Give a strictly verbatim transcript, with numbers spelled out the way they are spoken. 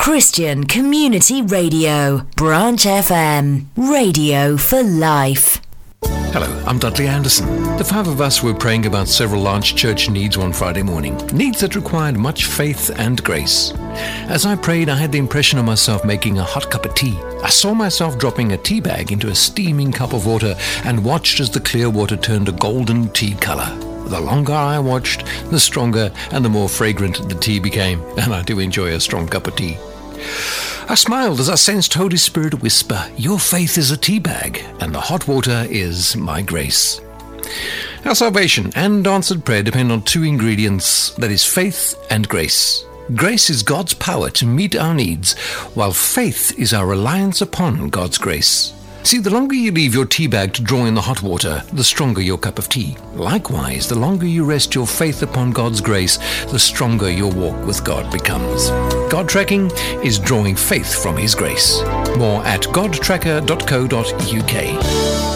Christian Community Radio, Branch F M, radio for life. Hello, I'm Dudley Anderson. The five of us were praying about several large church needs one Friday morning, needs that required much faith and grace. As I prayed, I had the impression of myself making a hot cup of tea. I saw myself dropping a tea bag into a steaming cup of water and watched as the clear water turned a golden tea color. The longer I watched, the stronger and the more fragrant the tea became, and I do enjoy a strong cup of tea. I smiled as I sensed Holy Spirit whisper, "Your faith is a tea bag, and the hot water is my grace." Our salvation and answered prayer depend on two ingredients, that is faith and grace. Grace is God's power to meet our needs, while faith is our reliance upon God's grace. See, the longer you leave your tea bag to draw in the hot water, the stronger your cup of tea. Likewise, the longer you rest your faith upon God's grace, the stronger your walk with God becomes. God Tracking is drawing faith from His grace. More at god tracker dot co dot uk.